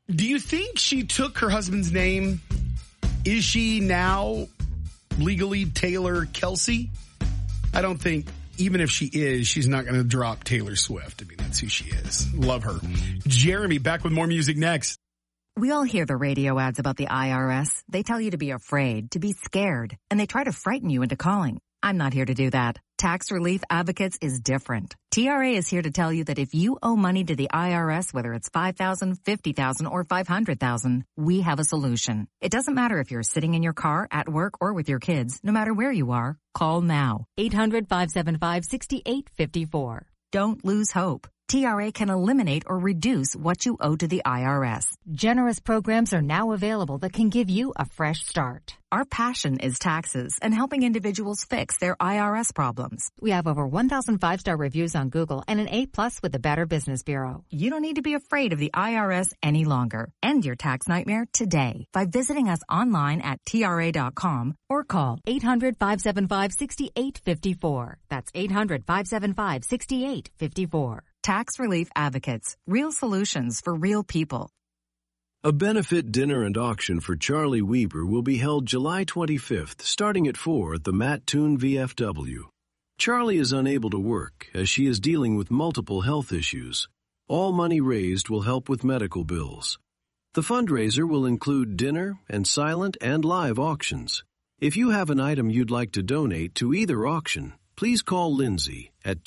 Do you think she took her husband's name? Is she now legally Taylor Kelsey? I don't think, even if she is, she's not going to drop Taylor Swift. I mean, that's who she is. Love her. Jeremy, back with more music next. We all hear the radio ads about the IRS. They tell you to be afraid, to be scared, and they try to frighten you into calling. I'm not here to do that. Tax Relief Advocates is different. TRA is here to tell you that if you owe money to the IRS, whether it's $5,000, $50,000, or $500,000, we have a solution. It doesn't matter if you're sitting in your car, at work, or with your kids. No matter where you are, call now. 800-575-6854. Don't lose hope. TRA can eliminate or reduce what you owe to the IRS. Generous programs are now available that can give you a fresh start. Our passion is taxes and helping individuals fix their IRS problems. We have over 1,000 5-star reviews on Google and an A+ with the Better Business Bureau. You don't need to be afraid of the IRS any longer. End your tax nightmare today by visiting us online at TRA.com or call 800-575-6854. That's 800-575-6854. Tax Relief Advocates. Real solutions for real people. A benefit dinner and auction for Charlie Weber will be held July 25th, starting at 4 at the Matt Toon VFW. Charlie is unable to work as she is dealing with multiple health issues. All money raised will help with medical bills. The fundraiser will include dinner and silent and live auctions. If you have an item you'd like to donate to either auction, please call Lindsay at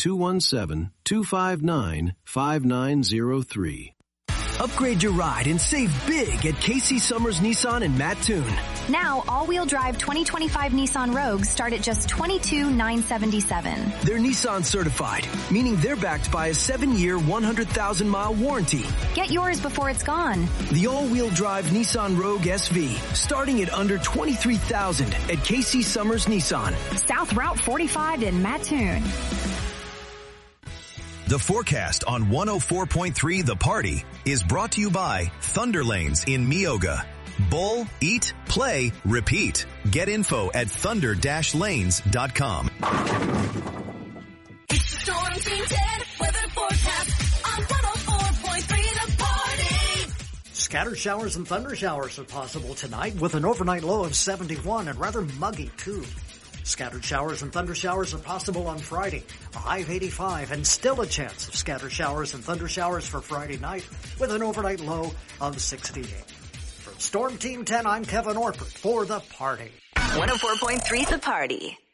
217-259-5903. Upgrade your ride and save big at Casey Summers Nissan in Mattoon. Now, all-wheel drive 2025 Nissan Rogues start at just $22,977. They're Nissan certified, meaning they're backed by a 7-year, 100,000-mile warranty. Get yours before it's gone. The all-wheel drive Nissan Rogue SV, starting at under $23,000 at Casey Summers Nissan. South Route 45 in Mattoon. The forecast on 104.3 The Party is brought to you by Thunder Lanes in Meoga. Bowl, eat, play, repeat. Get info at thunder-lanes.com. It's the Storm Team 10 weather forecast on 104.3 The Party. Scattered showers and thunder showers are possible tonight with an overnight low of 71 and rather muggy too. Scattered showers and thunder showers are possible on Friday, a high of 85, and still a chance of scattered showers and thunder showers for Friday night with an overnight low of 68. From Storm Team 10, I'm Kevin Orpert for The Party. 104.3 The Party.